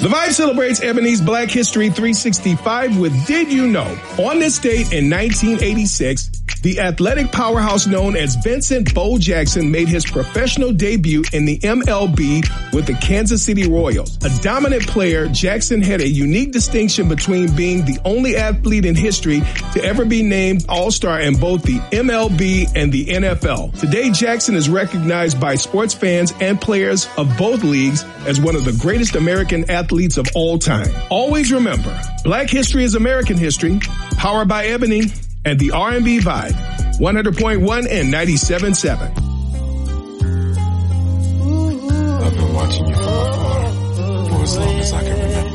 The Vibe celebrates Ebony's Black History 365 with Did You Know? On this date in 1986, the athletic powerhouse known as Vincent Bo Jackson made his professional debut in the MLB with the Kansas City Royals. A dominant player, Jackson had a unique distinction between being the only athlete in history to ever be named All-Star in both the MLB and the NFL. Today, Jackson is recognized by sports fans and players of both leagues as one of the greatest American athletes of all time. Always remember, Black history is American history, powered by Ebony and the R&B Vibe, 100.1 and 97.7. I've been watching you from afar for as long as I can remember.